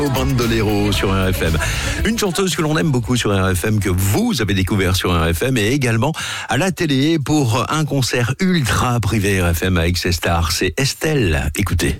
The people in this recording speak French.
Au Bandolero sur RFM. Une chanteuse que l'on aime beaucoup sur RFM, que vous avez découvert sur RFM et également à la télé pour un concert ultra privé RFM avec ses stars. C'est Estelle. Écoutez.